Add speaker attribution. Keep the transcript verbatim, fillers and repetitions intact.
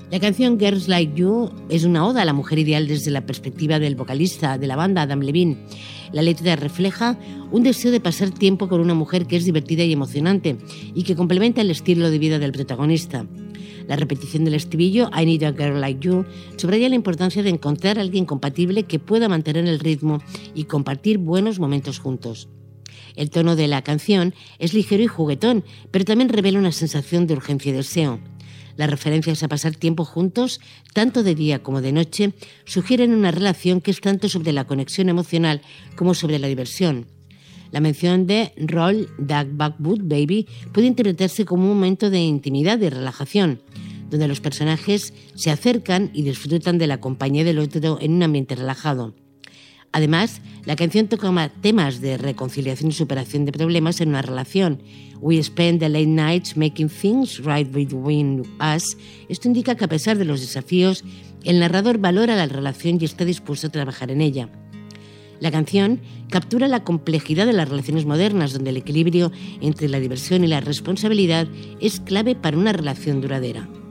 Speaker 1: La canción Girls Like You es una oda a la mujer ideal desde la perspectiva del vocalista de la banda, Adam Levine. La letra refleja un deseo de pasar tiempo con una mujer que es divertida y emocionante y que complementa el estilo de vida del protagonista. La repetición del estribillo I Need a Girl Like You subraya la importancia de encontrar a alguien compatible que pueda mantener el ritmo y compartir buenos momentos juntos. El tono de la canción es ligero y juguetón, pero también revela una sensación de urgencia y deseo. Las referencias a pasar tiempo juntos, tanto de día como de noche, sugieren una relación que es tanto sobre la conexión emocional como sobre la diversión. La mención de Roll That Backwood Baby puede interpretarse como un momento de intimidad y relajación, donde los personajes se acercan y disfrutan de la compañía del otro en un ambiente relajado. Además, la canción toca temas de reconciliación y superación de problemas en una relación. We spend the late nights making things right between us. Esto indica que a pesar de los desafíos, el narrador valora la relación y está dispuesto a trabajar en ella. La canción captura la complejidad de las relaciones modernas, donde el equilibrio entre la diversión y la responsabilidad es clave para una relación duradera.